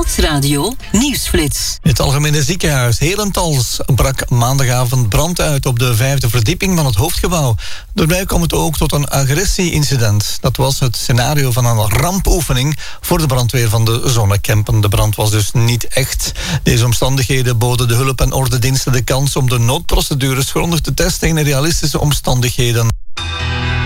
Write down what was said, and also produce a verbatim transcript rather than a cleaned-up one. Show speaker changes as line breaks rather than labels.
Stadsradio Nieuwsflits.
Het Algemene Ziekenhuis Herentals brak maandagavond brand uit op de vijfde verdieping van het hoofdgebouw. Daarbij kwam het ook tot een agressieincident. Dat was het scenario van een rampoefening voor de brandweer van de Zonnekempen. De brand was dus niet echt. Deze omstandigheden boden de hulp- en ordendiensten de kans om de noodprocedures grondig te testen in realistische omstandigheden.